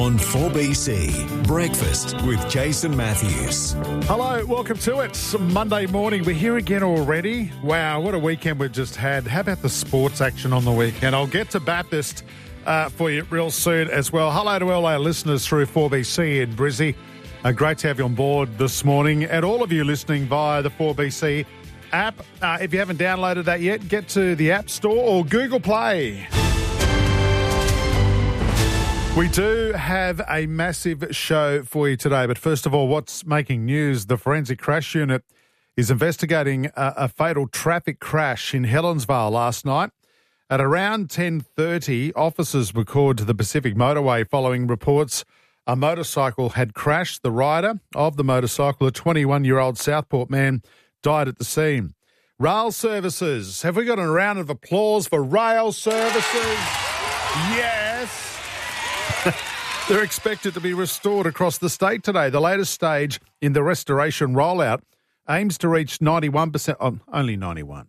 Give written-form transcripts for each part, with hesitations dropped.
On 4BC, Breakfast with Jason Matthews. Hello, welcome to it. It's Monday morning. We're here again already. Wow, what a weekend we've just had. How about the sports action on the weekend? I'll get to Bathurst for you real soon as well. Hello to all our listeners through 4BC in Brizzy. Great to have you on board this morning. And all of you listening via the 4BC app. If you haven't downloaded that yet, get to the App Store or Google Play. We do have a massive show for you today, but first of all, what's making news? The Forensic Crash Unit is investigating a fatal traffic crash in Helensvale last night. At around 10:30, officers were called to the Pacific Motorway following reports a motorcycle had crashed. The rider of the motorcycle, a 21-year-old Southport man, died at the scene. Rail services. Have we got a round of applause for rail services? Yes. They're expected to be restored across the state today. The latest stage in the restoration rollout aims to reach 91%. Oh, only 91.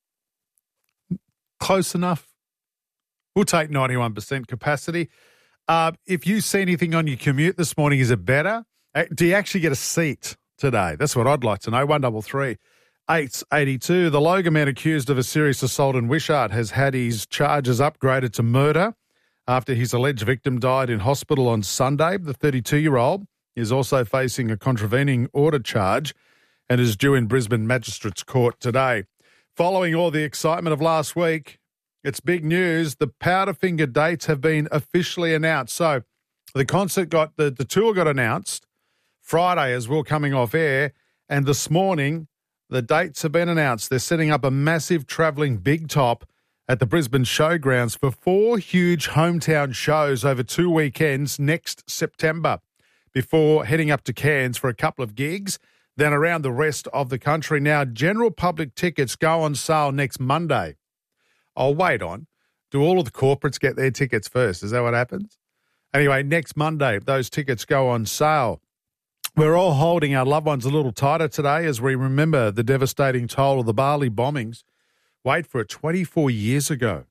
Close enough. We'll take 91% capacity. If you see anything on your commute this morning, is it better? Do you actually get a seat today? That's what I'd like to know. 133 882. The Logan man accused of a serious assault in Wishart has had his charges upgraded to murder after his alleged victim died in hospital on Sunday. The 32-year-old is also facing a contravening order charge and is due in Brisbane Magistrates Court today. Following all the excitement of last week, it's big news. The Powderfinger dates have been officially announced. So the concert the tour got announced Friday as we're coming off air, and this morning the dates have been announced. They're setting up a massive travelling big top at the Brisbane Showgrounds for 4 huge hometown shows over 2 weekends next September before heading up to Cairns for a couple of gigs, then around the rest of the country. Now, general public tickets go on sale next Monday. I'll wait on. Do all of the corporates get their tickets first? Is that what happens? Anyway, next Monday, those tickets go on sale. We're all holding our loved ones a little tighter today as we remember the devastating toll of the Bali bombings. Wait for it, 24 years ago.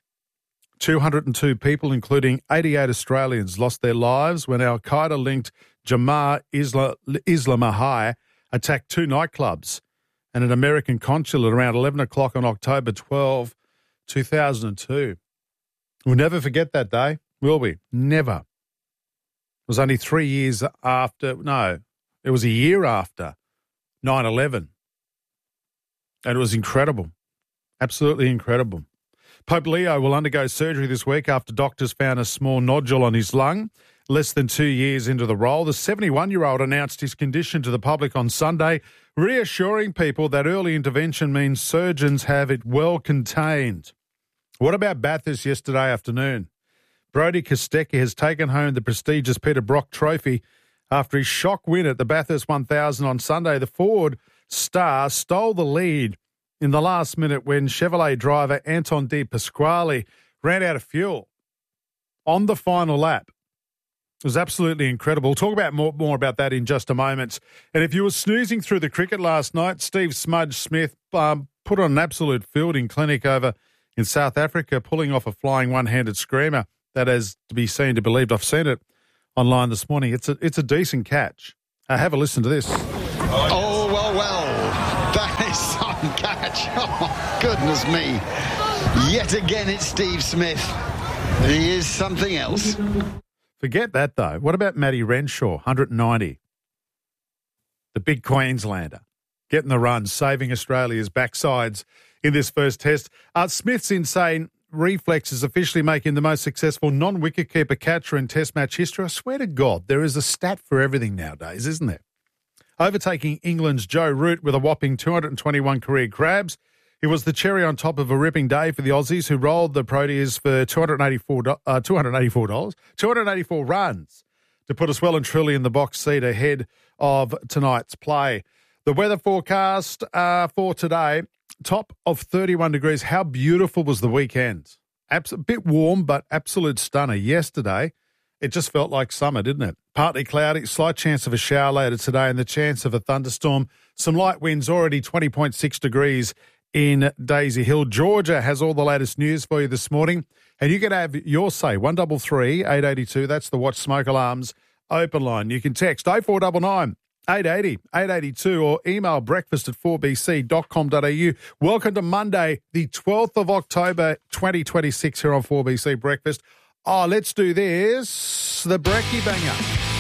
202 people, including 88 Australians, lost their lives when al-Qaeda-linked Jamaat Islamiyah attacked 2 nightclubs and an American consulate around 11 o'clock on October 12, 2002. We'll never forget that day, will we? Never. It was only 3 years after, no, it was a year after 9/11. And it was incredible. Absolutely incredible. Pope Leo will undergo surgery this week after doctors found a small nodule on his lung. Less than 2 years into the role, the 71-year-old announced his condition to the public on Sunday, reassuring people that early intervention means surgeons have it well contained. What about Bathurst yesterday afternoon? Brodie Kostecki has taken home the prestigious Peter Brock Trophy after his shock win at the Bathurst 1000 on Sunday. The Ford star stole the lead in the last minute when Chevrolet driver Anton De Pasquale ran out of fuel on the final lap. It was absolutely incredible. We'll talk about more about that in just a moment. And if you were snoozing through the cricket last night, Steve Smudge Smith put on an absolute fielding clinic over in South Africa, pulling off a flying one-handed screamer that has to be seen to believed. I've seen it online this morning. It's a decent catch. Have a listen to this. Oh, well. That is some catch. Oh, goodness me. Yet again, it's Steve Smith. He is something else. Forget that, though. What about Matty Renshaw, 190? The big Queenslander, getting the run, saving Australia's backsides in this first test. Smith's insane reflexes officially make him the most successful non-wicketkeeper catcher in Test match history. I swear to God, there is a stat for everything nowadays, isn't there? Overtaking England's Joe Root with a whopping 221 career grabs. He was the cherry on top of a ripping day for the Aussies, who rolled the Proteas for 284 runs to put us well and truly in the box seat ahead of tonight's play. The weather forecast for today, top of 31 degrees. How beautiful was the weekend? A bit warm, but absolute stunner. Yesterday, it just felt like summer, didn't it? Partly cloudy, slight chance of a shower later today and the chance of a thunderstorm. Some light winds, already 20.6 degrees in Daisy Hill. Georgia has all the latest news for you this morning. And you can have your say, 1333 882. That's the Watch Smoke Alarms open line. You can text 0499 880 882 or email breakfast@4bc.com.au. Welcome to Monday, the 12th of October, 2026 here on 4BC Breakfast. Oh, let's do this, the Brekkie Banger.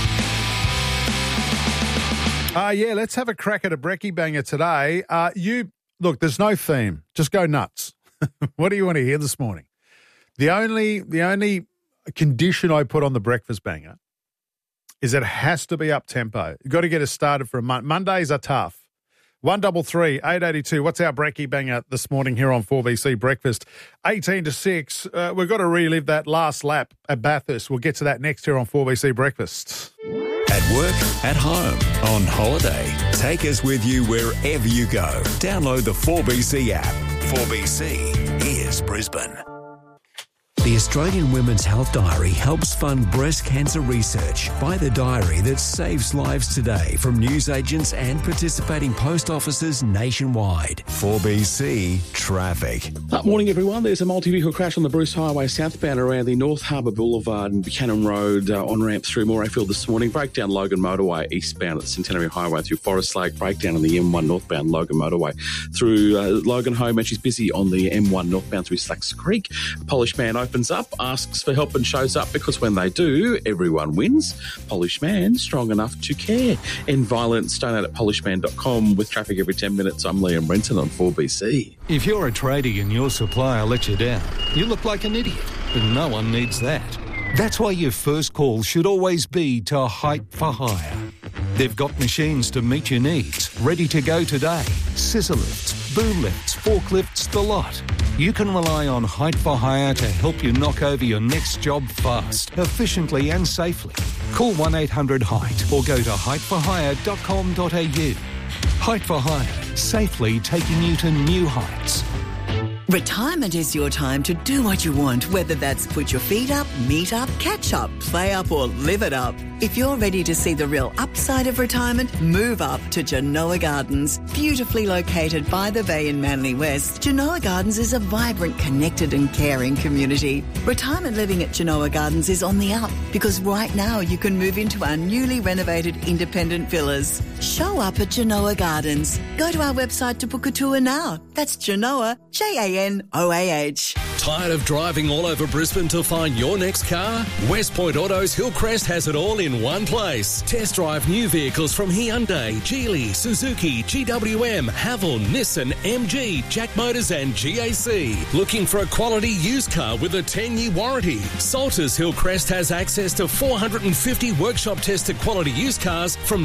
Let's have a crack at a Brekkie Banger today. Look, there's no theme. Just go nuts. What do you want to hear this morning? The only condition I put on the Breakfast Banger is that it has to be up-tempo. You've got to get us started for a month. Mondays are tough. 1333 882. What's our Brekkie Banger this morning here on 4BC Breakfast? 18 to 6. We've got to relive that last lap at Bathurst. We'll get to that next here on 4BC Breakfast. At work, at home, on holiday. Take us with you wherever you go. Download the 4BC app. 4BC, here's Brisbane. The Australian Women's Health Diary helps fund breast cancer research. Buy the diary that saves lives today from newsagents and participating post offices nationwide. 4BC Traffic. Morning, everyone. There's a multi-vehicle crash on the Bruce Highway southbound around the North Harbour Boulevard and Buchanan Road on-ramp through Morayfield this morning. Breakdown Logan Motorway eastbound at the Centenary Highway through Forest Lake. Breakdown on the M1 northbound Logan Motorway through Logan Home. And she's busy on the M1 northbound through Slacks Creek. A Polish man opens up, asks for help and shows up, because when they do, everyone wins. Polish man, strong enough to care. End violence, donate at polishman.com. With traffic every 10 minutes, I'm Liam Renton on 4BC. If you're a tradie and your supplier lets you down, you look like an idiot, but no one needs that. That's why your first call should always be to Height for Hire. They've got machines to meet your needs, ready to go today. Scissor lifts, boom lifts, forklifts, the lot. You can rely on Height for Hire to help you knock over your next job fast, efficiently and safely. Call 1-800-HEIGHT or go to heightforhire.com.au. Height for Hire, safely taking you to new heights. Retirement is your time to do what you want, whether that's put your feet up, meet up, catch up, play up or live it up. If you're ready to see the real upside of retirement, move up to Genoa Gardens. Beautifully located by the bay in Manly West, Genoa Gardens is a vibrant, connected and caring community. Retirement living at Genoa Gardens is on the up because right now you can move into our newly renovated independent villas. Show up at Genoa Gardens. Go to our website to book a tour now. That's Genoa, Janoah. Tired of driving all over Brisbane to find your next car? West Point Autos Hillcrest has it all in one place. Test drive new vehicles from Hyundai, Geely, Suzuki, GWM, Haval, Nissan, MG, Jack Motors and GAC. Looking for a quality used car with a 10-year warranty? Salters Hillcrest has access to 450 workshop tested quality used cars from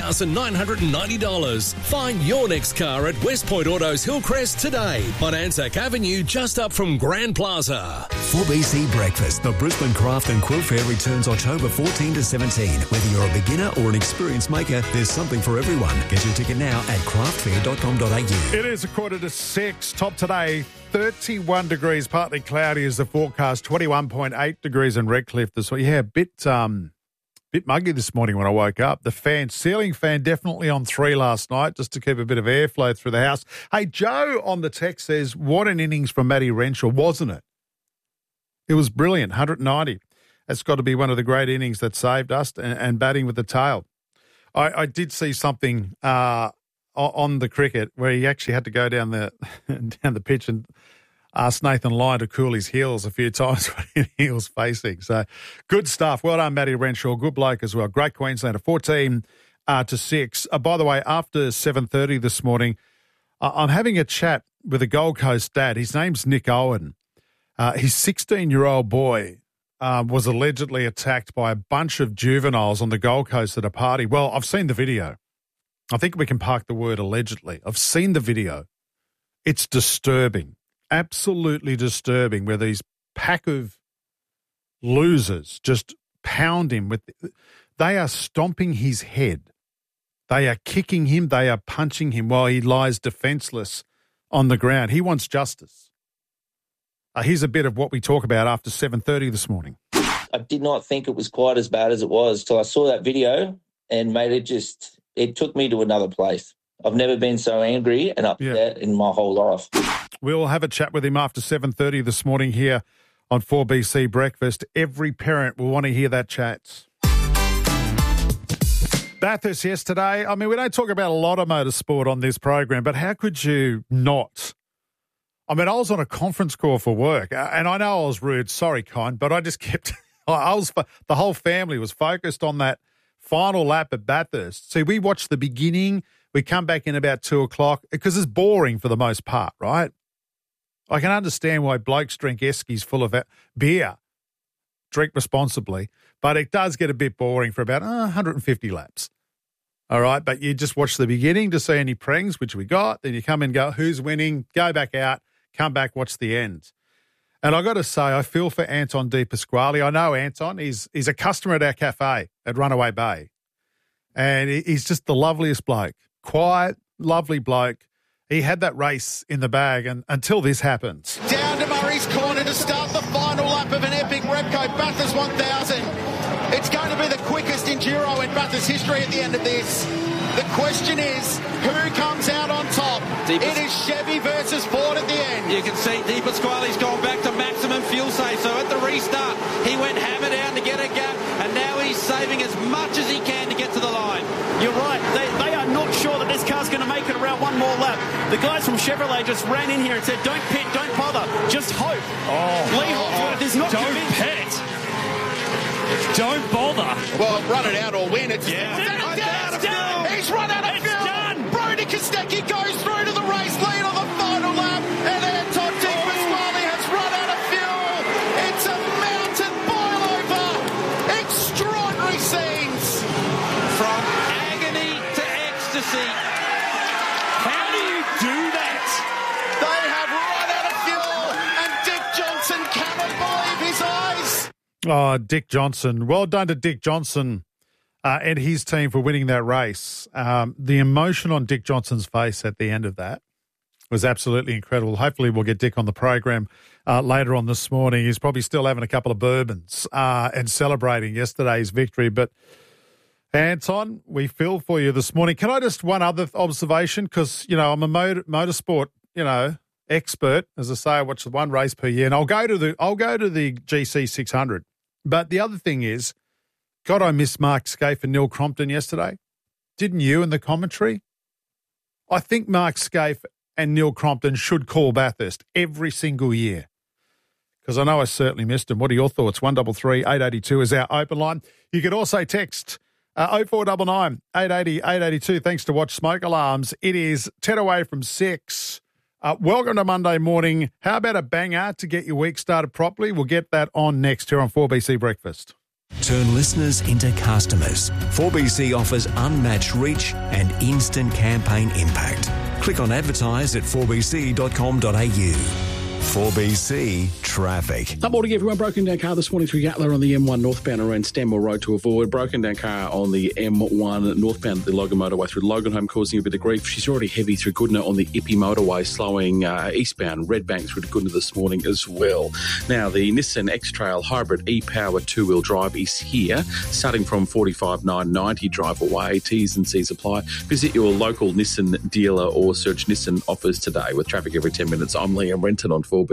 $9,990. Find your next car at West Point Autos Hillcrest today on Anzac Avenue, just up from Grand Plaza. 4BC Breakfast. The Brisbane Craft and Quilt Fair returns October 14 to 17. Whether you're a beginner or an experienced maker, there's something for everyone. Get your ticket now at craftfair.com.au. It is 5:45. Top today, 31 degrees, partly cloudy is the forecast. 21.8 degrees in Redcliffe this week. Yeah, bit muggy this morning when I woke up. The ceiling fan definitely on 3 last night just to keep a bit of airflow through the house. Hey, Joe on the text says, what an innings from Matty Renshaw, wasn't it? It was brilliant, 190. That's got to be one of the great innings that saved us and batting with the tail. I did see something on the cricket where he actually had to go down the pitch and asked Nathan Lyon to cool his heels a few times when he was facing. So good stuff. Well done, Matty Renshaw. Good bloke as well. Great Queenslander. 14 to 6. By the way, after 7:30 this morning, I'm having a chat with a Gold Coast dad. His name's Nick Owen. His 16-year-old boy was allegedly attacked by a bunch of juveniles on the Gold Coast at a party. Well, I've seen the video. I think we can park the word allegedly. I've seen the video. It's disturbing. Absolutely disturbing, where these pack of losers just pound him with. They are stomping his head. They are kicking him. They are punching him while he lies defenseless on the ground. He wants justice. Here's a bit of what we talk about after 7:30 this morning. I did not think it was quite as bad as it was till I saw that video, and mate, it took me to another place. I've never been so angry and upset in my whole life. We'll have a chat with him after 7:30 this morning here on 4BC Breakfast. Every parent will want to hear that chat. Bathurst yesterday. I mean, we don't talk about a lot of motorsport on this program, but how could you not? I mean, I was on a conference call for work, and I know I was rude. Sorry, Con, but I just kept... the whole family was focused on that final lap at Bathurst. See, we watched the beginning. We come back in about 2 o'clock because it's boring for the most part, right? I can understand why blokes drink Eskies full of beer. Drink responsibly. But it does get a bit boring for about 150 laps. All right, but you just watch the beginning to see any prangs, which we got. Then you come in and go, who's winning? Go back out, come back, watch the end. And I got to say, I feel for Anton De Pasquale. I know Anton. He's a customer at our cafe at Runaway Bay. And he's just the loveliest bloke. Quiet, lovely bloke. He had that race in the bag and until this happens. Down to Murray's Corner to start the final lap of an epic Repco Bathurst 1000. It's going to be the quickest enduro in Bathurst history at the end of this. The question is, who comes out on top? It is Chevy versus Ford at the end. You can see De Pasquale's gone back to maximum fuel save. So at the restart, he went hammer down to get a gap, and now he's saving as much as he can to get to the line. You're right. They are not sure that this car's going to make it around one more lap. The guys from Chevrolet just ran in here and said, don't pit, don't bother, just hope. Lee Holdsworth is not convinced. Don't pit. Don't bother. Well, run it out or win. It's done. He's run out of fuel. Done. Brody Kostecki goes through to the race lead on the final lap, and Anton De Pasquale has run out of fuel. It's a mountain boil over. Extraordinary scenes. From agony to ecstasy. How do you do that? They have run out of fuel, and Dick Johnson cannot believe his eyes. Oh, Dick Johnson. Well done to Dick Johnson and his team for winning that race. The emotion on Dick Johnson's face at the end of that was absolutely incredible. Hopefully we'll get Dick on the program later on this morning. He's probably still having a couple of bourbons and celebrating yesterday's victory. But, Anton, we feel for you this morning. Can I just one other observation? Because, you know, I'm a motorsport, expert. As I say, I watch one race per year, and I'll go to the GC 600. But the other thing is, God, I missed Mark Skaife and Neil Crompton yesterday. Didn't you in the commentary? I think Mark Skaife and Neil Crompton should call Bathurst every single year because I know I certainly missed them. What are your thoughts? 133 882 is our open line. You could also text 0499 880 882. Thanks to Watch Smoke Alarms. It is 10 away from 6. Welcome to Monday morning. How about a banger to get your week started properly? We'll get that on next here on 4BC Breakfast. Turn listeners into customers. 4BC offers unmatched reach and instant campaign impact. Click on advertise at 4bc.com.au. 4BC Traffic. Good morning, everyone. Broken down car this morning through Yatala on the M1 northbound around Stanmore Road to avoid. Broken down car on the M1 northbound at the Logan motorway through Loganholme causing a bit of grief. She's already heavy through Goodna on the Ippy motorway, slowing eastbound Redbank through to Goodna this morning as well. Now, the Nissan X-Trail Hybrid e-Power two-wheel drive is here, starting from 45,990 drive away. T's and C's apply. Visit your local Nissan dealer or search Nissan offers today. With traffic every 10 minutes, I'm Liam Renton on 4BC.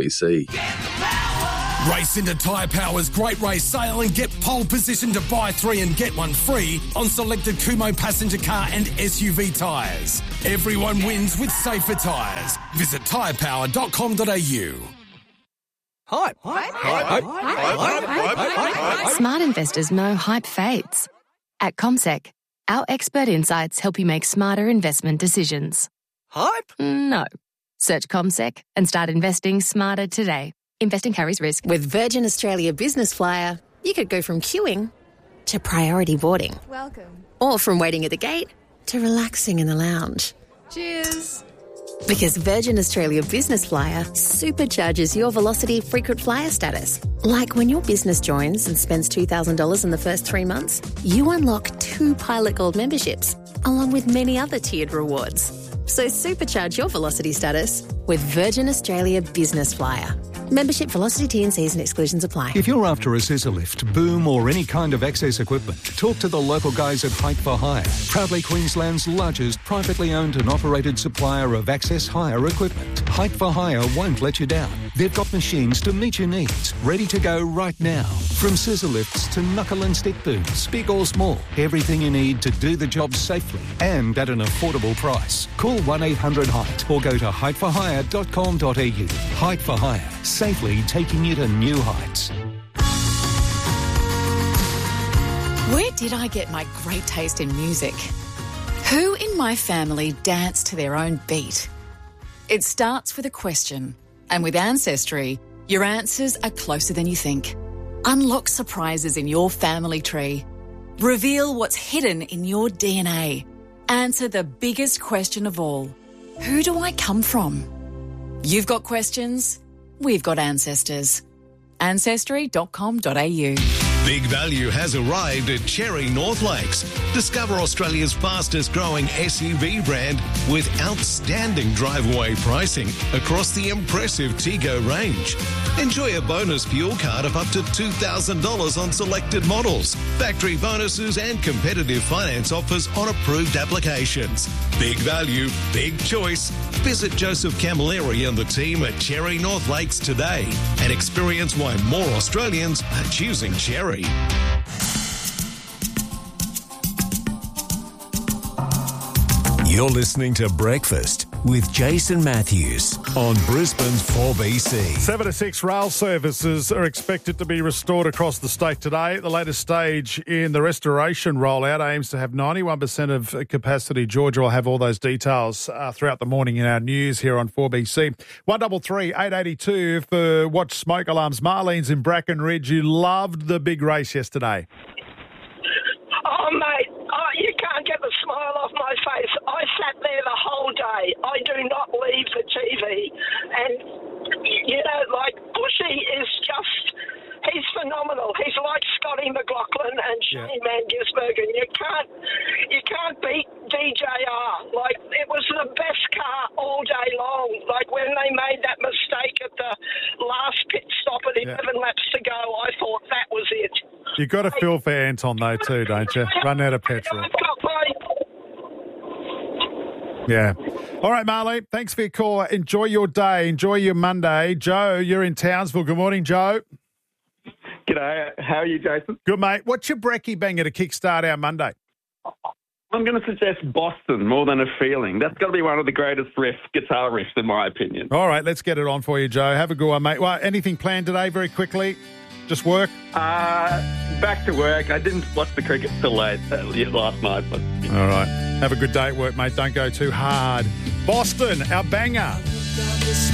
Race into Tyre Power's Great Race Sale and get pole position to buy 3 and get 1 free on selected Kumho passenger car and SUV tyres. Everyone wins with safer tyres. Visit tyrepower.com.au. Hype. Smart investors know hype fades. At CommSec, our expert insights help you make smarter investment decisions. Hype? No. Search CommSec and start investing smarter today. Investing carries risk. With Virgin Australia Business Flyer, you could go from queuing to priority boarding. Welcome. Or from waiting at the gate to relaxing in the lounge. Cheers. Because Virgin Australia Business Flyer supercharges your Velocity frequent flyer status. Like when your business joins and spends $2,000 in the first 3 months, you unlock 2 Pilot Gold memberships, along with many other tiered rewards. So supercharge your Velocity status with Virgin Australia Business Flyer. Membership, Velocity, T&Cs and exclusions apply. If you're after a scissor lift, boom or any kind of access equipment, talk to the local guys at Hype for Hire, proudly Queensland's largest privately owned and operated supplier of access hire equipment. Hype for Hire won't let you down. They've got machines to meet your needs, ready to go right now. From scissor lifts to knuckle and stick booms, big or small, everything you need to do the job safely and at an affordable price. Call 1-800-HEIGHT or go to heightforhire.com.au. Height for Hire, safely taking you to new heights. Where did I get my great taste in music? Who in my family danced to their own beat? It starts with a question, and with Ancestry, your answers are closer than you think. Unlock surprises in your family tree. Reveal what's hidden in your DNA. Answer the biggest question of all. Who do I come from? You've got questions, we've got ancestors. Ancestry.com.au. Big value has arrived at Cherry North Lakes. Discover Australia's fastest growing SUV brand with outstanding drive-away pricing across the impressive Tego range. Enjoy a bonus fuel card of up to $2,000 on selected models, factory bonuses and competitive finance offers on approved applications. Big value, big choice. Visit Joseph Camilleri and the team at Cherry North Lakes today and experience why more Australians are choosing Cherry. You're listening to Breakfast with Jason Matthews on Brisbane's 4BC. 7 to 6 rail services are expected to be restored across the state today. The latest stage in the restoration rollout aims to have 91% of capacity. Georgia will have all those details throughout the morning in our news here on 4BC. 133 882 for Watch Smoke Alarms. Marlene's in Bracken Ridge. You loved the big race yesterday. Oh, mate, you can't get the smile off my face. I sat there the whole day. I do not leave the TV. And, you know, like, Bushy is just, he's phenomenal. He's like Scotty McLaughlin and Shane Van Gisbergen. You can't beat DJR. Like, it was the best car all day long. Like, when they made that mistake at the last pit stop at 11 laps to go, I thought that was it. You've got to feel for Anton, though, too, don't you? Run out of petrol. Yeah. All right, Marlene, thanks for your call. Enjoy your day. Enjoy your Monday. Joe, you're in Townsville. Good morning, Joe. G'day. How are you, Jason? Good, mate. What's your brekkie banger to kickstart our Monday? I'm going to suggest Boston, More Than a Feeling. That's got to be one of the greatest guitar riffs, in my opinion. All right, let's get it on for you, Joe. Have a good one, mate. Well, anything planned today very quickly? Just work? Back to work. I didn't watch the cricket till late last night. But all right. Have a good day at work, mate. Don't go too hard. Boston, our banger.